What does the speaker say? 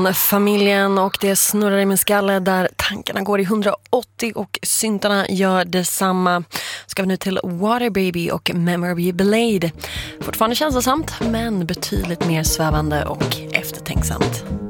från Familjen och det snurrar i min skalle där tankarna går i 180 och syntarna gör detsamma. Ska vi nu till Water Baby och Memory Blade. Fortfarande känslosamt men betydligt mer svävande och eftertänksamt.